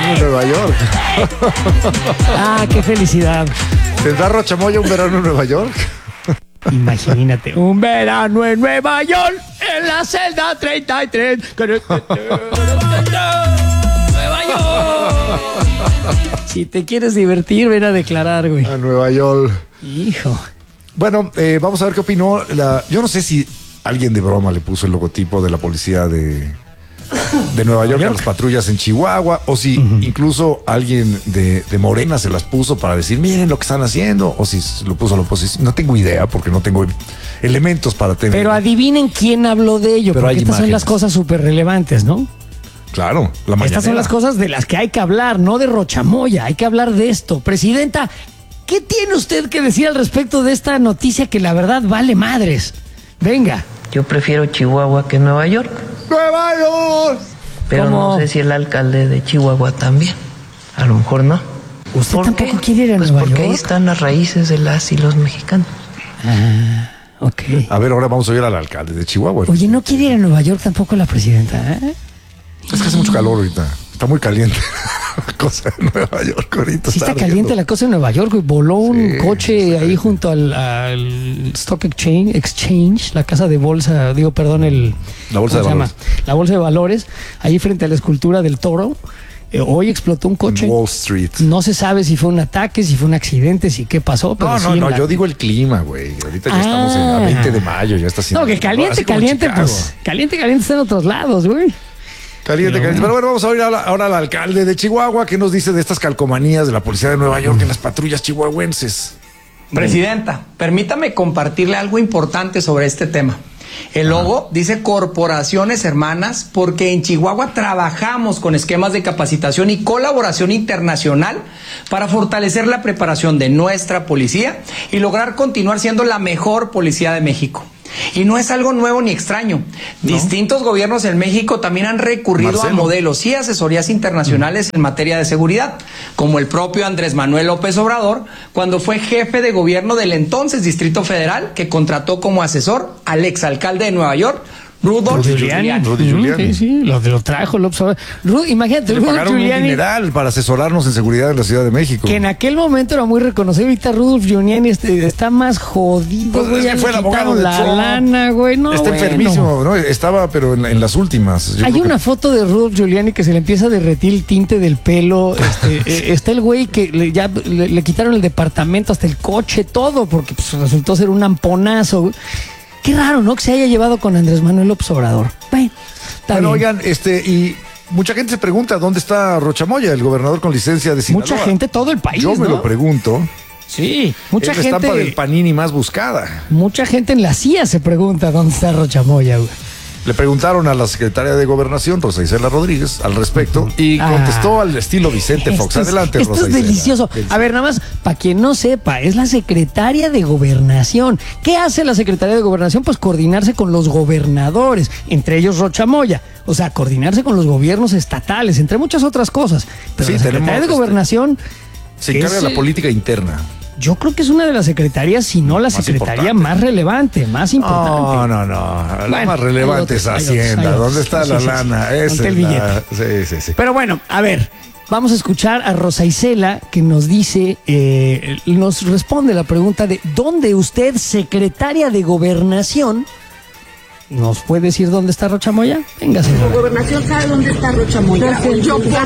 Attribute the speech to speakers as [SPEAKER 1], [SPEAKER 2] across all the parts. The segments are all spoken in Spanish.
[SPEAKER 1] verano en Nueva York.
[SPEAKER 2] Ah, qué felicidad.
[SPEAKER 1] ¿Tendrá Rochamoya un verano en Nueva York?
[SPEAKER 2] Imagínate, un verano en Nueva York, en la celda 33. Nueva York. Si te quieres divertir, ven a declarar, güey.
[SPEAKER 1] A Nueva York.
[SPEAKER 2] Hijo.
[SPEAKER 1] Bueno, vamos a ver qué opinó yo no sé si alguien de broma le puso el logotipo de la policía de Nueva York a las patrullas en Chihuahua, o si incluso alguien de Morena se las puso para decir, miren lo que están haciendo, o si lo puso a la oposición. No tengo idea, porque no tengo elementos para tener.
[SPEAKER 2] Pero adivinen quién habló de ello,
[SPEAKER 1] Pero
[SPEAKER 2] porque
[SPEAKER 1] hay
[SPEAKER 2] estas son
[SPEAKER 1] imágenes.
[SPEAKER 2] las cosas súper relevantes, ¿no?
[SPEAKER 1] Claro, la mañanera.
[SPEAKER 2] Estas son las cosas de las que hay que hablar, no de Rochamoya, hay que hablar de esto. Presidenta, ¿qué tiene usted que decir al respecto de esta noticia que la verdad vale madres? Venga.
[SPEAKER 3] Yo prefiero Chihuahua que Nueva York,
[SPEAKER 1] ¡Nueva York!
[SPEAKER 3] pero
[SPEAKER 2] ¿Cómo?
[SPEAKER 3] no sé si el alcalde de Chihuahua también. A lo mejor no.
[SPEAKER 2] ¿Usted
[SPEAKER 3] ¿Por
[SPEAKER 2] tampoco
[SPEAKER 3] qué?
[SPEAKER 2] quiere ir a
[SPEAKER 3] Pues
[SPEAKER 2] Nueva
[SPEAKER 3] porque
[SPEAKER 2] York?
[SPEAKER 3] ahí están las raíces de las y los mexicanos.
[SPEAKER 2] Ah, ok.
[SPEAKER 1] A ver, ahora vamos a oír al alcalde de Chihuahua.
[SPEAKER 2] Oye, ¿no quiere ir a Nueva York tampoco la presidenta?
[SPEAKER 1] Es que hace mucho calor ahorita. Está muy caliente la cosa en Nueva York ahorita.
[SPEAKER 2] Sí está caliente la cosa en Nueva York, güey. Voló un coche ahí junto al Stock Exchange, la casa de bolsa,
[SPEAKER 1] La bolsa de
[SPEAKER 2] ¿cómo se llama?
[SPEAKER 1] valores.
[SPEAKER 2] La bolsa de valores, ahí frente a la escultura del toro. Hoy explotó un coche.
[SPEAKER 1] Wall Street.
[SPEAKER 2] No se sabe si fue un ataque, si fue un accidente, si qué pasó. Pero
[SPEAKER 1] No,
[SPEAKER 2] sí
[SPEAKER 1] no,
[SPEAKER 2] en
[SPEAKER 1] no,
[SPEAKER 2] la-
[SPEAKER 1] yo digo el clima, güey. Ahorita ya estamos a 20 de mayo, ya está haciendo.
[SPEAKER 2] No, que caliente,
[SPEAKER 1] así como
[SPEAKER 2] caliente,
[SPEAKER 1] Chicago.
[SPEAKER 2] pues. Caliente está en otros lados, güey.
[SPEAKER 1] Caliente. Pero bueno, vamos a oír ahora al alcalde de Chihuahua. ¿Qué nos dice de estas calcomanías de la policía de Nueva York en las patrullas chihuahuenses?
[SPEAKER 4] Presidenta, permítame compartirle algo importante sobre este tema. El logo dice corporaciones hermanas porque en Chihuahua trabajamos con esquemas de capacitación y colaboración internacional para fortalecer la preparación de nuestra policía y lograr continuar siendo la mejor policía de México. Y no es algo nuevo ni extraño. Distintos gobiernos en México también han recurrido
[SPEAKER 1] Marcelo.
[SPEAKER 4] a modelos y asesorías internacionales en materia de seguridad, como el propio Andrés Manuel López Obrador, cuando fue jefe de gobierno del entonces Distrito Federal, que contrató como asesor al exalcalde de Nueva York, Rudolph Giuliani.
[SPEAKER 1] Rudy Giuliani.
[SPEAKER 2] Sí, lo trajo López Obrador. Imagínate,
[SPEAKER 1] Le
[SPEAKER 2] Rudolph
[SPEAKER 1] pagaron un
[SPEAKER 2] Giuliani,
[SPEAKER 1] dineral para asesorarnos en seguridad en la Ciudad de México.
[SPEAKER 2] que en aquel momento era muy reconocido. Ahorita Rudolph Giuliani está más jodido,
[SPEAKER 1] Pues,
[SPEAKER 2] güey.
[SPEAKER 1] es
[SPEAKER 2] Ya
[SPEAKER 1] que
[SPEAKER 2] le
[SPEAKER 1] fue el abogado
[SPEAKER 2] quitaron
[SPEAKER 1] de
[SPEAKER 2] la
[SPEAKER 1] Trump.
[SPEAKER 2] lana, güey. No,
[SPEAKER 1] Está
[SPEAKER 2] bueno.
[SPEAKER 1] enfermísimo, ¿no? Estaba, pero en las últimas. Yo
[SPEAKER 2] Hay
[SPEAKER 1] creo que-
[SPEAKER 2] una foto de Rudolph Giuliani que se le empieza a derretir el tinte del pelo. Está el güey que le quitaron el departamento, hasta el coche, todo, porque pues, resultó ser un amponazo, güey. Qué raro, ¿no? Que se haya llevado con Andrés Manuel López Obrador. Bueno, está
[SPEAKER 1] Bueno,
[SPEAKER 2] bien.
[SPEAKER 1] oigan, y mucha gente se pregunta dónde está Rochamoya, el gobernador con licencia de Sinaloa.
[SPEAKER 2] Mucha gente, todo el país,
[SPEAKER 1] Yo me
[SPEAKER 2] ¿no?
[SPEAKER 1] lo pregunto.
[SPEAKER 2] Sí, mucha
[SPEAKER 1] Es la estampa del
[SPEAKER 2] gente.
[SPEAKER 1] Panini más buscada.
[SPEAKER 2] Mucha gente en la CIA se pregunta dónde está Rochamoya, güey.
[SPEAKER 1] Le preguntaron a la secretaria de Gobernación, Rosa Isela Rodríguez, al respecto, y contestó al estilo Vicente Fox.
[SPEAKER 2] Esto es-
[SPEAKER 1] Adelante,
[SPEAKER 2] esto
[SPEAKER 1] Rosa
[SPEAKER 2] es
[SPEAKER 1] Isela.
[SPEAKER 2] delicioso. A ver, nada más, para quien no sepa, es la secretaria de Gobernación. ¿Qué hace la secretaria de Gobernación? Pues coordinarse con los gobernadores, entre ellos Rochamoya. O sea, coordinarse con los gobiernos estatales, entre muchas otras cosas. Pero
[SPEAKER 1] Sí,
[SPEAKER 2] la secretaria
[SPEAKER 1] tenemos,
[SPEAKER 2] de Gobernación,
[SPEAKER 1] Se encarga
[SPEAKER 2] es,
[SPEAKER 1] de la política interna.
[SPEAKER 2] yo creo que es una de las secretarías, si no la
[SPEAKER 1] Más
[SPEAKER 2] secretaría
[SPEAKER 1] importante.
[SPEAKER 2] más relevante, más importante.
[SPEAKER 1] No. La
[SPEAKER 2] Bueno,
[SPEAKER 1] más relevante
[SPEAKER 2] hay
[SPEAKER 1] es
[SPEAKER 2] otros,
[SPEAKER 1] Hacienda.
[SPEAKER 2] hay otros.
[SPEAKER 1] ¿Dónde está
[SPEAKER 2] Sí,
[SPEAKER 1] la
[SPEAKER 2] sí, sí.
[SPEAKER 1] lana?
[SPEAKER 2] ¿Dónde
[SPEAKER 1] Esa
[SPEAKER 2] está el
[SPEAKER 1] es la- Sí.
[SPEAKER 2] Pero bueno, a ver, vamos a escuchar a Rosa Isela que nos dice, nos responde la pregunta de ¿dónde usted, secretaria de Gobernación, nos puede decir dónde está Rochamoya? Venga,
[SPEAKER 5] La
[SPEAKER 2] señora.
[SPEAKER 5] gobernación sabe dónde está Rochamoya. Yo por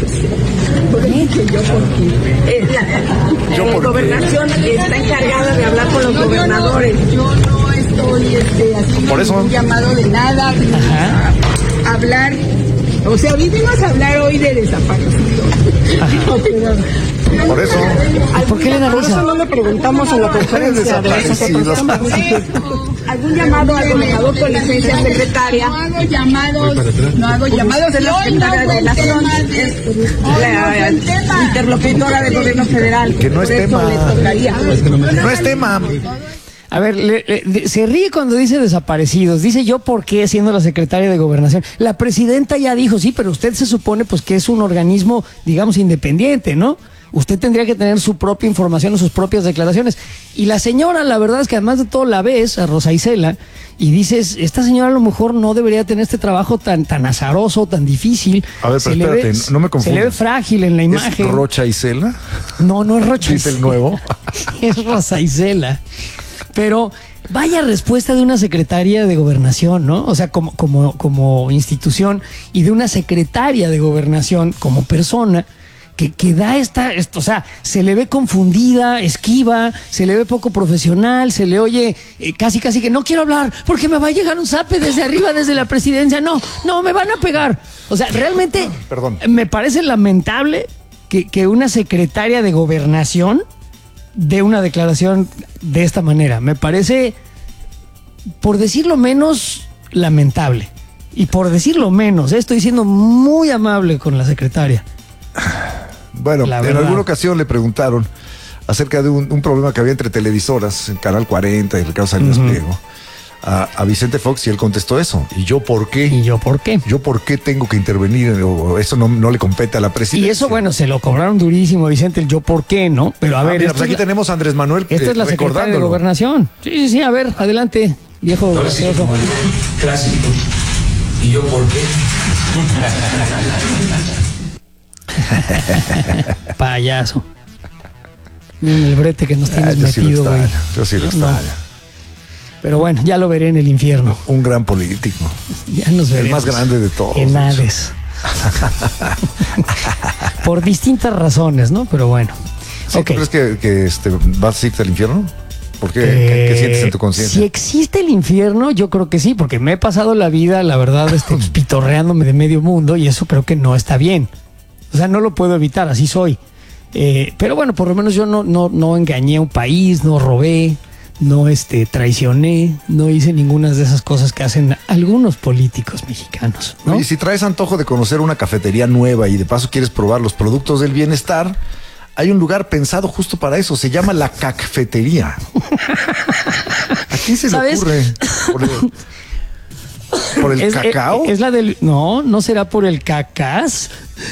[SPEAKER 1] ¿Yo por qué?
[SPEAKER 5] gobernación está encargada de hablar con los gobernadores. Yo no estoy haciendo
[SPEAKER 1] Por eso.
[SPEAKER 5] ningún llamado de nada,
[SPEAKER 2] Ajá.
[SPEAKER 5] a hablar. O sea, vinimos a hablar hoy de desaparecidos. No, pero-
[SPEAKER 1] Por eso.
[SPEAKER 2] ¿Por qué le da
[SPEAKER 5] Por eso
[SPEAKER 2] risa?
[SPEAKER 5] no le preguntamos en la conferencia de
[SPEAKER 1] Desaparecidos.
[SPEAKER 5] algún llamado al gobernador con licencia secretaria. No hago llamados, es la secretaria de Relación, es la interlocutora del gobierno federal.
[SPEAKER 1] Que no es
[SPEAKER 5] Por eso
[SPEAKER 1] tema.
[SPEAKER 5] le tocaría.
[SPEAKER 1] No es tema.
[SPEAKER 2] A ver, se ríe cuando dice desaparecidos. Dice yo por qué siendo la secretaria de Gobernación. La presidenta ya dijo, sí, pero usted se supone pues que es un organismo, digamos, independiente, ¿no? usted tendría que tener su propia información o sus propias declaraciones. Y la señora, la verdad es que además de todo la ves, a Rosa Isela, y dices, esta señora a lo mejor no debería tener este trabajo tan azaroso, tan difícil.
[SPEAKER 1] A ver, pero espérate, no me confundas.
[SPEAKER 2] Se le ve frágil en la imagen.
[SPEAKER 1] ¿Es Rocha Isela?
[SPEAKER 2] No es Rocha
[SPEAKER 1] ¿Dice el
[SPEAKER 2] Isela.
[SPEAKER 1] nuevo?
[SPEAKER 2] Es Rosa Isela. Pero vaya respuesta de una secretaria de gobernación, ¿no? O sea, como institución, y de una secretaria de gobernación como persona que da esto, o sea, se le ve confundida, esquiva, se le ve poco profesional, se le oye casi que no quiero hablar porque me va a llegar un zape desde arriba, desde la presidencia. No, me van a pegar. O sea, realmente
[SPEAKER 1] Perdón.
[SPEAKER 2] Me parece lamentable que una secretaria de gobernación dé una declaración de esta manera. Me parece, por decirlo menos, lamentable. Y por decirlo menos, estoy siendo muy amable con la secretaria.
[SPEAKER 1] Bueno,
[SPEAKER 2] La
[SPEAKER 1] en
[SPEAKER 2] verdad.
[SPEAKER 1] alguna ocasión le preguntaron acerca de un problema que había entre televisoras, en Canal 40 y Ricardo Salinas Pliego, a Vicente Fox, y él contestó eso. ¿Y yo por qué?
[SPEAKER 2] ¿Y yo por qué?
[SPEAKER 1] ¿Yo por qué tengo que intervenir? O eso no le compete a la presidencia.
[SPEAKER 2] Y eso, bueno, se lo cobraron durísimo, Vicente, el yo por qué, ¿no? Pero a ver,
[SPEAKER 1] mira,
[SPEAKER 2] esto
[SPEAKER 1] pues aquí
[SPEAKER 2] es la-
[SPEAKER 1] tenemos a Andrés Manuel
[SPEAKER 2] esta es la secretaria de
[SPEAKER 1] recordándolo.
[SPEAKER 2] gobernación. Sí, a ver, adelante, viejo gracioso.
[SPEAKER 6] Clásico. ¿Y yo por qué?
[SPEAKER 2] Payaso. Miren el brete que nos tienes
[SPEAKER 1] yo sí lo
[SPEAKER 2] metido, güey.
[SPEAKER 1] extraño, yo sí lo
[SPEAKER 2] No.
[SPEAKER 1] extraño.
[SPEAKER 2] Pero bueno, ya lo veré en el infierno.
[SPEAKER 1] Un gran político.
[SPEAKER 2] Ya nos veremos.
[SPEAKER 1] El más grande de todos.
[SPEAKER 2] En Hades. Por distintas razones, ¿no? Pero bueno.
[SPEAKER 1] ¿Sí,
[SPEAKER 2] Ok.
[SPEAKER 1] ¿Tú crees que vas a irte al infierno? ¿Por qué? ¿Qué sientes en tu conciencia?
[SPEAKER 2] Si existe el infierno, yo creo que sí, porque me he pasado la vida, la verdad, pues, pitorreándome de medio mundo, y eso creo que no está bien. O sea, no lo puedo evitar, así soy. Pero bueno, por lo menos yo no engañé a un país, no robé, no traicioné, no hice ninguna de esas cosas que hacen algunos políticos mexicanos, ¿no?
[SPEAKER 1] Oye, si traes antojo de conocer una cafetería nueva y de paso quieres probar los productos del bienestar, hay un lugar pensado justo para eso. Se llama La Cacfetería. ¿A quién se le
[SPEAKER 2] ¿Sabes?
[SPEAKER 1] ocurre? ¿Por el cacao?
[SPEAKER 2] Es la del... No será por el cacas.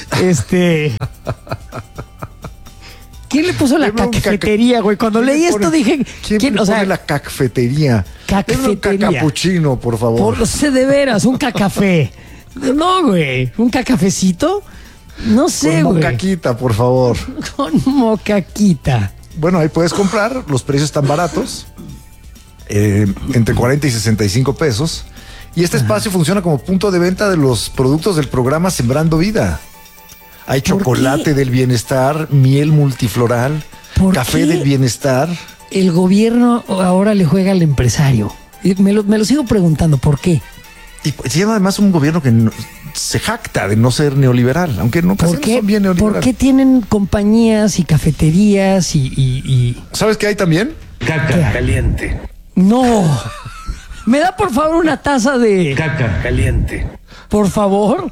[SPEAKER 2] ¿Quién le puso la
[SPEAKER 1] Deme un
[SPEAKER 2] cafetería, güey? Cuando
[SPEAKER 1] ¿Quién
[SPEAKER 2] leí
[SPEAKER 1] le
[SPEAKER 2] esto
[SPEAKER 1] pone-
[SPEAKER 2] dije...
[SPEAKER 1] ¿Quién le
[SPEAKER 2] o sea,
[SPEAKER 1] pone La Cacfetería? Deme un
[SPEAKER 2] Cacfetería.
[SPEAKER 1] cacapuchino, por favor.
[SPEAKER 2] no sé, de veras, un cacafé. No, güey. ¿Un cacafecito? No sé,
[SPEAKER 1] Con
[SPEAKER 2] güey.
[SPEAKER 1] mocaquita, por favor.
[SPEAKER 2] Con mocaquita.
[SPEAKER 1] Bueno, ahí puedes comprar, los precios están baratos, entre 40 y 65 pesos. Y este espacio funciona como punto de venta de los productos del programa Sembrando Vida. Hay
[SPEAKER 2] ¿Por
[SPEAKER 1] chocolate
[SPEAKER 2] qué?
[SPEAKER 1] del bienestar, miel multifloral,
[SPEAKER 2] ¿Por
[SPEAKER 1] café
[SPEAKER 2] qué?
[SPEAKER 1] del bienestar.
[SPEAKER 2] El gobierno ahora le juega al empresario. Y me lo sigo preguntando, ¿por qué?
[SPEAKER 1] Y se llama además un gobierno que se jacta de no ser neoliberal, aunque en
[SPEAKER 2] ¿Por
[SPEAKER 1] ocasiones
[SPEAKER 2] qué,
[SPEAKER 1] son bien
[SPEAKER 2] ¿Por
[SPEAKER 1] neoliberales.
[SPEAKER 2] qué tienen compañías y cafeterías y...
[SPEAKER 1] ¿Sabes qué hay también?
[SPEAKER 6] Caca caliente.
[SPEAKER 2] No. ¿Me da por favor una taza de...
[SPEAKER 6] Caca caliente.
[SPEAKER 2] Por favor?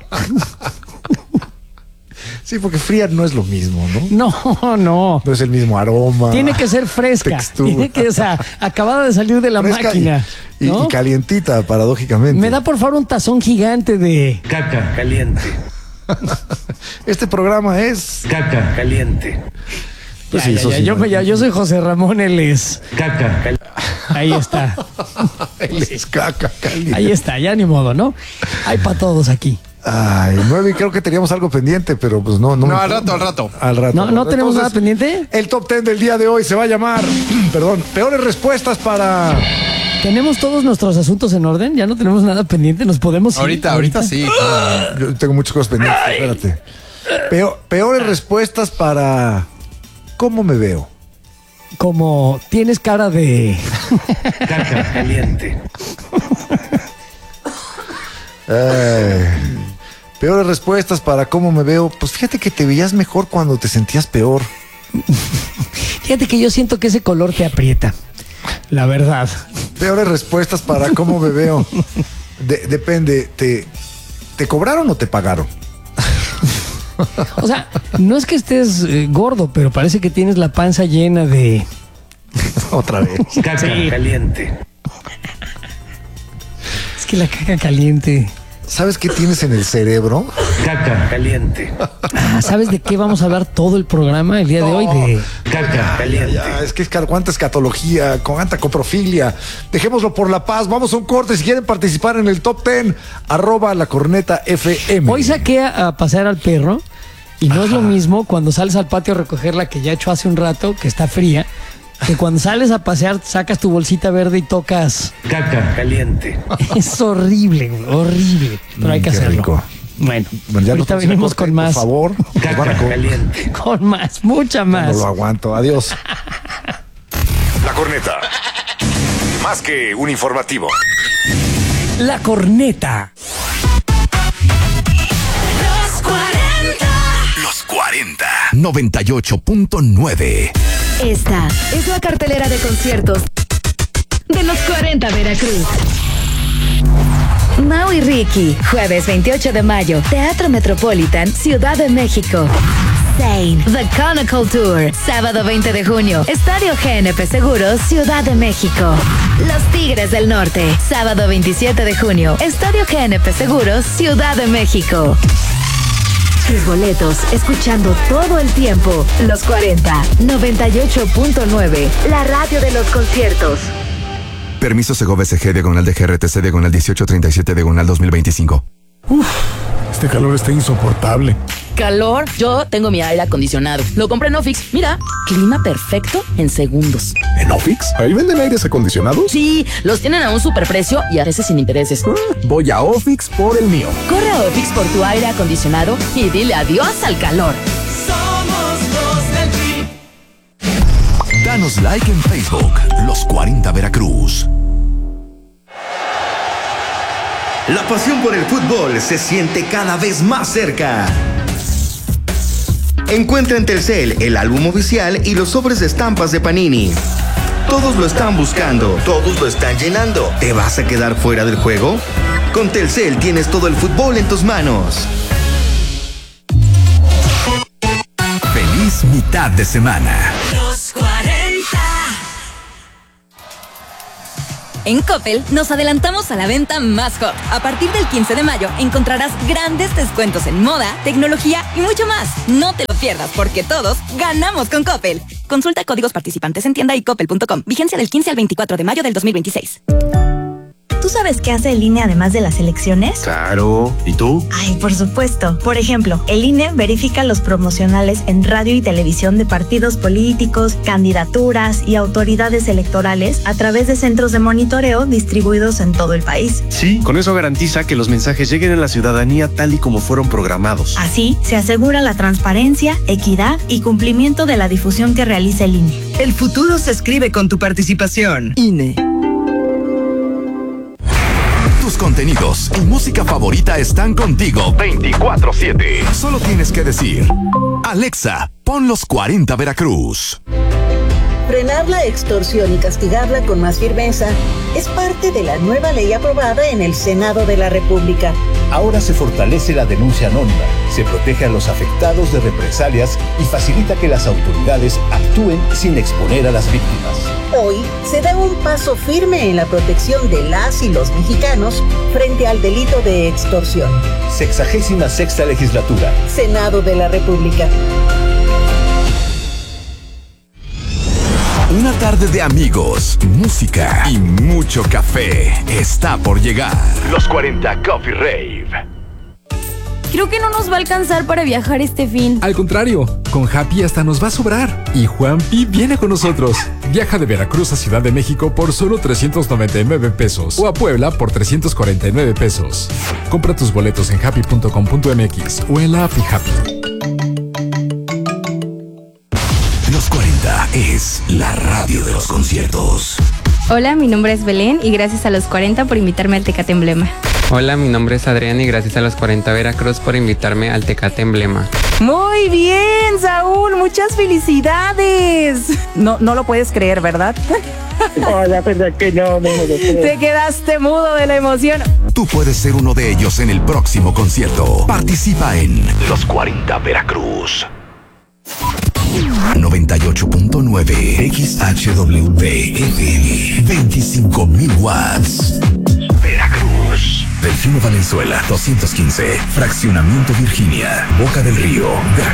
[SPEAKER 1] Sí, porque fría no es lo mismo, ¿no?
[SPEAKER 2] No.
[SPEAKER 1] No es el mismo aroma.
[SPEAKER 2] Tiene que ser fresca.
[SPEAKER 1] Textura.
[SPEAKER 2] Tiene que, o sea, acabada de salir de la
[SPEAKER 1] Fresca
[SPEAKER 2] máquina.
[SPEAKER 1] y
[SPEAKER 2] ¿no?
[SPEAKER 1] calientita, paradójicamente.
[SPEAKER 2] Me da por favor un tazón gigante de...
[SPEAKER 6] Caca caliente.
[SPEAKER 1] Este programa es...
[SPEAKER 6] Caca caliente.
[SPEAKER 1] Pues
[SPEAKER 2] Ya,
[SPEAKER 1] sí,
[SPEAKER 2] ya,
[SPEAKER 1] eso
[SPEAKER 2] ya,
[SPEAKER 1] sí,
[SPEAKER 2] yo,
[SPEAKER 1] ¿no?
[SPEAKER 2] yo soy José Ramón Eles.
[SPEAKER 6] Caca caliente.
[SPEAKER 2] Ahí está.
[SPEAKER 1] Él es caca caliente.
[SPEAKER 2] Ahí está, ya ni modo, ¿no? Hay para todos aquí.
[SPEAKER 1] Ay, 9, y creo que teníamos algo pendiente, pero pues no.
[SPEAKER 7] No, al rato.
[SPEAKER 1] Al rato.
[SPEAKER 2] ¿No tenemos nada pendiente?
[SPEAKER 1] El top 10 del día de hoy se va a llamar, perdón, peores respuestas para...
[SPEAKER 2] ¿Tenemos todos nuestros asuntos en orden? ¿Ya no tenemos nada pendiente? ¿Nos podemos ir?
[SPEAKER 7] Ahorita sí.
[SPEAKER 1] Yo tengo muchas cosas pendientes, espérate. Peores respuestas para... ¿Cómo me veo?
[SPEAKER 2] Como tienes cara de...
[SPEAKER 6] Caca caliente.
[SPEAKER 1] Peores respuestas para cómo me veo. Pues fíjate que te veías mejor cuando te sentías peor.
[SPEAKER 2] Fíjate que yo siento que ese color te aprieta. La verdad.
[SPEAKER 1] Peores respuestas para cómo me veo. Depende, ¿te cobraron o te pagaron?
[SPEAKER 2] O sea, no es que estés gordo, pero parece que tienes la panza llena de...
[SPEAKER 1] Otra vez.
[SPEAKER 6] Caca caliente.
[SPEAKER 2] Es que la caca caliente
[SPEAKER 1] ¿Sabes qué tienes en el cerebro?
[SPEAKER 6] Caca caliente.
[SPEAKER 2] ¿Sabes de qué vamos a hablar todo el programa el día de hoy? De
[SPEAKER 6] Caca caliente.
[SPEAKER 1] Ya, es que cuánta escatología, cuánta coprofilia. Dejémoslo por la paz. Vamos a un corte. Si quieren participar en el top 10, @lacornetafm.
[SPEAKER 2] Hoy saqué a pasear al perro y no es lo mismo cuando sales al patio a recoger la que ya he hecho hace un rato, que está fría, que cuando sales a pasear sacas tu bolsita verde y tocas.
[SPEAKER 6] Caca caliente.
[SPEAKER 2] Es horrible, güey, horrible. Pero hay que
[SPEAKER 1] Qué
[SPEAKER 2] hacerlo.
[SPEAKER 1] rico.
[SPEAKER 2] Bueno,
[SPEAKER 1] Ya
[SPEAKER 2] ahorita
[SPEAKER 1] nos
[SPEAKER 2] venimos con más.
[SPEAKER 1] Por favor.
[SPEAKER 6] Caca caliente.
[SPEAKER 2] Con más, mucha
[SPEAKER 1] No
[SPEAKER 2] más.
[SPEAKER 1] lo aguanto. Adiós.
[SPEAKER 7] La Corneta. Más que un informativo.
[SPEAKER 2] La corneta.
[SPEAKER 7] Los 40. 98.9.
[SPEAKER 8] Esta es la cartelera de conciertos de los 40 Veracruz. Mau y Ricky, jueves 28 de mayo, Teatro Metropolitan, Ciudad de México. Zayn, The Conical Tour, sábado 20 de junio, Estadio GNP Seguros, Ciudad de México. Los Tigres del Norte, sábado 27 de junio, Estadio GNP Seguros, Ciudad de México. Tus boletos, escuchando todo el tiempo, los 40, 98.9, la radio de los conciertos.
[SPEAKER 9] Permiso Segovia SG, diagonal de GRTC, diagonal 1837, diagonal 2025.
[SPEAKER 1] Este calor está insoportable.
[SPEAKER 10] ¿Calor? Yo tengo mi aire acondicionado. Lo compré en Ofix. Mira, clima perfecto en segundos.
[SPEAKER 9] ¿En Ofix? ¿Ahí venden aires acondicionados?
[SPEAKER 10] Sí, los tienen a un superprecio y a veces sin intereses.
[SPEAKER 9] Voy a Ofix por el mío.
[SPEAKER 10] Corre a Ofix por tu aire acondicionado y dile adiós al calor.
[SPEAKER 7] Danos like en Facebook. Los 40 Veracruz.
[SPEAKER 11] La pasión por el fútbol se siente cada vez más cerca. Encuentra en Telcel el álbum oficial y los sobres de estampas de Panini. Todos lo están buscando, todos lo están llenando. ¿Te vas a quedar fuera del juego? Con Telcel tienes todo el fútbol en tus manos.
[SPEAKER 7] Feliz mitad de semana.
[SPEAKER 8] Los 40. En Coppel nos adelantamos a la venta más hot. A partir del 15 de mayo encontrarás grandes descuentos en moda, tecnología y mucho más. No te lo pierdas porque todos ganamos con Coppel. Consulta códigos participantes en tienda y coppel.com. Vigencia del 15 al 24 de mayo del 2026.
[SPEAKER 12] ¿Tú sabes qué hace el INE además de las elecciones?
[SPEAKER 6] Claro. ¿Y tú?
[SPEAKER 12] Ay, por supuesto. Por ejemplo, el INE verifica los promocionales en radio y televisión de partidos políticos, candidaturas y autoridades electorales a través de centros de monitoreo distribuidos en todo el país.
[SPEAKER 6] Sí, con eso garantiza que los mensajes lleguen a la ciudadanía tal y como fueron programados.
[SPEAKER 12] Así, se asegura la transparencia, equidad y cumplimiento de la difusión que realiza el INE.
[SPEAKER 13] El futuro se escribe con tu participación.
[SPEAKER 10] INE.
[SPEAKER 7] Tus contenidos y música favorita están contigo 24/7. Solo tienes que decir: Alexa, pon los 40 Veracruz.
[SPEAKER 14] Frenar la extorsión y castigarla con más firmeza es parte de la nueva ley aprobada en el Senado de la República.
[SPEAKER 15] Ahora se fortalece la denuncia anónima, se protege a los afectados de represalias y facilita que las autoridades actúen sin exponer a las víctimas.
[SPEAKER 14] Hoy se da un paso firme en la protección de las y los mexicanos frente al delito de extorsión.
[SPEAKER 15] 66ª legislatura.
[SPEAKER 14] Senado de la República.
[SPEAKER 7] Una tarde de amigos, música y mucho café está por llegar. Los 40 Coffee Rave.
[SPEAKER 16] Creo que no nos va a alcanzar para viajar este fin.
[SPEAKER 17] Al contrario, con Happy hasta nos va a sobrar. Y Juanpi viene con nosotros. Viaja de Veracruz a Ciudad de México por solo 399 pesos o a Puebla por 349 pesos. Compra tus boletos en happy.com.mx o en la app Happy.
[SPEAKER 7] Los 40 es la radio de los conciertos.
[SPEAKER 16] Hola, mi nombre es Belén y gracias a los 40 por invitarme al Tecate Emblema.
[SPEAKER 18] Hola, mi nombre es Adrián y gracias a los 40 Veracruz por invitarme al Tecate Emblema.
[SPEAKER 19] Muy bien, Saúl, muchas felicidades. No lo puedes creer, ¿verdad?
[SPEAKER 20] No, la verdad que no me lo creo.
[SPEAKER 19] Te quedaste mudo de la emoción.
[SPEAKER 7] Tú puedes ser uno de ellos en el próximo concierto. Participa en Los 40 Veracruz. 98.9 XHWP FM 25.000 watts. Veracruz. Delfino Valenzuela, 215. Fraccionamiento Virginia, Boca del Río, Veracruz.